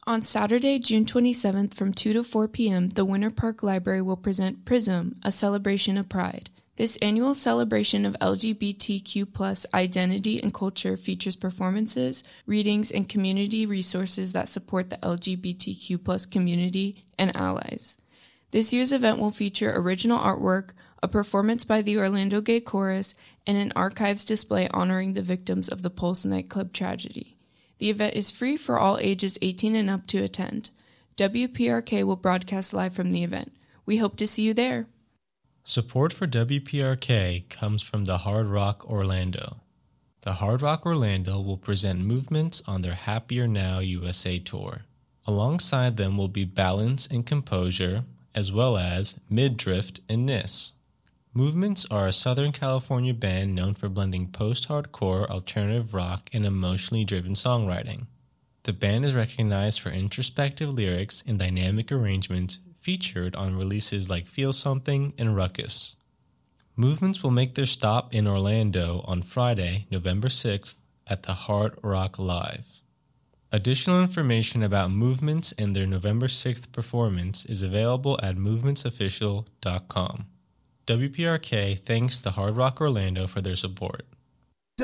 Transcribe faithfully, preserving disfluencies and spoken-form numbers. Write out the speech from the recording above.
On Saturday, June twenty-seventh from two to four p.m., the Winter Park Library will present PRISM, a celebration of pride. This annual celebration of L G B T Q plus identity and culture features performances, readings, and community resources that support the L G B T Q plus community and allies. This year's event will feature original artwork, a performance by the Orlando Gay Chorus, and an archives display honoring the victims of the Pulse nightclub tragedy. The event is free for all ages eighteen and up to attend. W P R K will broadcast live from the event. We hope to see you there. Support for W P R K comes from the Hard Rock Orlando. The Hard Rock Orlando will present Movements on their Happier Now U S A tour. Alongside them will be Balance and Composure, as well as Midrift and Nis. Movements are a Southern California band known for blending post-hardcore, alternative rock, and emotionally driven songwriting. The band is recognized for introspective lyrics and dynamic arrangements featured on releases like Feel Something and Ruckus. Movements will make their stop in Orlando on Friday, November sixth at the Hard Rock Live. Additional information about Movements and their November sixth performance is available at movements official dot com. W P R K thanks the Hard Rock Orlando for their support.